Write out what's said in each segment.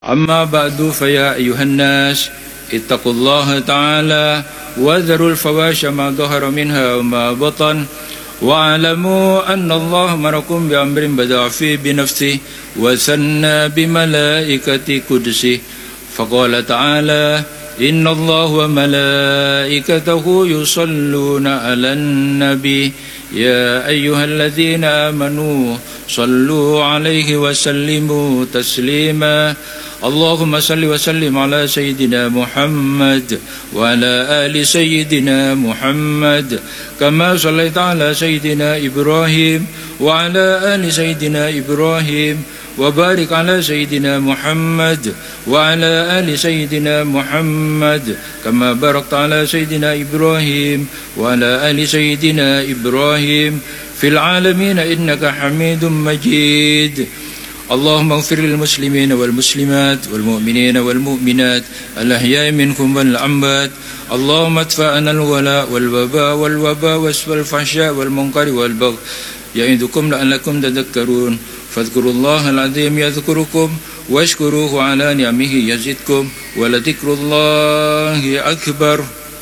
أما بعد فيا أيها الناس اتقوا الله تعالى وذروا الفواحش ما ظهر منها وما بطن واعلموا أن الله أمركم بأمر بدأ فيه بنفسه وثنى بملائكة قدسه فقال تعالى إن الله وملائكته يصلون على النبي يا أيها الذين آمنوا صلوا عليه وسلموا تسليما اللهم صل وسلم على سيدنا محمد وعلى آل سيدنا محمد كما صليت على سيدنا إبراهيم وعلى آل سيدنا إبراهيم وبارك على سيدنا محمد وعلى آل سيدنا محمد كما باركت على سيدنا إبراهيم وعلى آل سيدنا إبراهيم في العالمين إنك حميد مجيد اللهم اغفر للمسلمين والمسلمات والمؤمنين والمؤمنات الأحياء منكم والأموات اللهم ادفع عنا الولاء والوباء والفحشاء والمنكر والبغي يعظكم لعلكم تذكرون فاذكروا الله العظيم يذكركم واشكروه على نعمه يزدكم ولذكر الله أكبر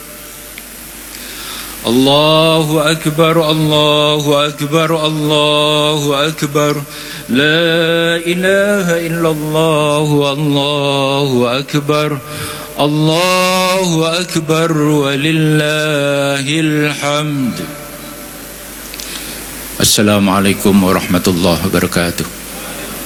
الله أكبر الله أكبر الله أكبر لا إله إلا الله الله أكبر الله أكبر ولله الحمد. السلام عليكم ورحمة الله وبركاته.